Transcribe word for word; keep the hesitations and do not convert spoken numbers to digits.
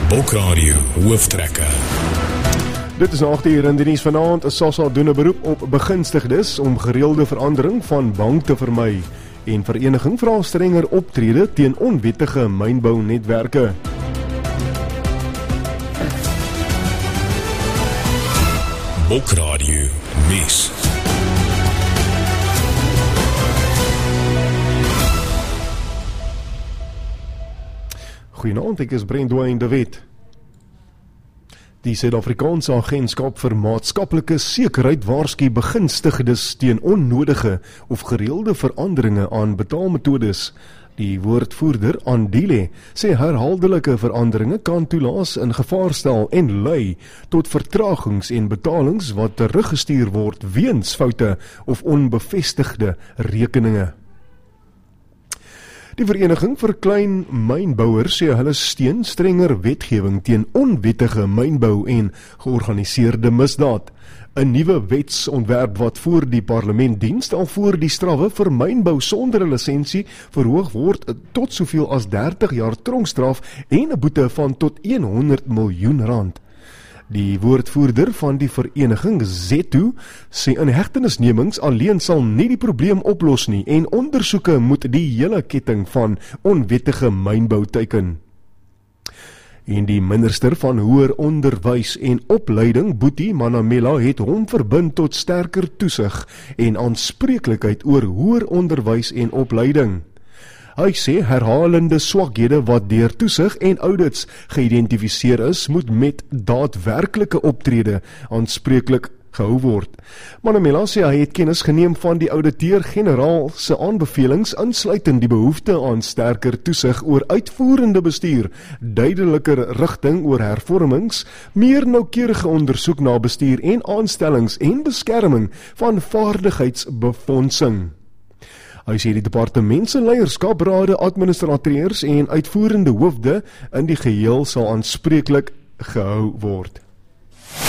Bokradio Hooftrekker. Dit is agt uur in die nuus vanaand. SASSA doen 'n beroep op begunstigdes om gereelde verandering van bank te vermy. En vereniging vra strenger optrede teen onwettige mynbounetwerke. Bokradio nuus. Goeienaand, ek is Brent Dwayne de Wet. Die Suid-Afrikaanse Agentskap vir Maatskaplike Sekerheid waarsku begunstigdes teen onnodige of gereelde veranderinge aan betaalmetodes. Die woordvoerder Andile sê herhaaldelike veranderinge kan toelaat in gevaar stel en lei tot vertragings en betalings wat teruggestuur word weens foute of onbevestigde rekeninge. Die vereniging vir klein mynbouers sê hulle steun strenger wetgewing teen onwettige mynbou en georganiseerde misdaad. 'n Nuwe wetsontwerp wat voor die parlement dien stel voor die strawwe vir mynbou sonder 'n lisensie verhoog word tot soveel as dertig jaar tronkstraf en 'n boete van tot honderd miljoen rand. Die woordvoerder van die vereniging, Zetu, sê inhegtenisnemings alleen sal nie die probleem oplos nie en ondersoeke moet die hele ketting van onwettige mynbou teiken. En die minister van Hoër Onderwys en Opleiding, Boetie Manamela, het hom verbind tot sterker toesig en aanspreeklikheid oor hoër onderwys en opleiding. Hy sê herhalende swakhede wat deur toesig en audits geïdentifiseer is, moet met daadwerklike optrede aanspreeklik gehou word. Manamela sê hy het kennis geneem van die ouditeur-generaal se aanbevelings insluitend die behoefte aan sterker toesig oor uitvoerende bestuur, duideliker rigting oor hervormings, meer noukeurige ondersoek na bestuur en aanstellings en beskerming van vaardigheidsbefondsing. Hy sê die departement se leierskap, rade, administrateurs en uitvoerende hoofde in die geheel sal aanspreeklik gehou word.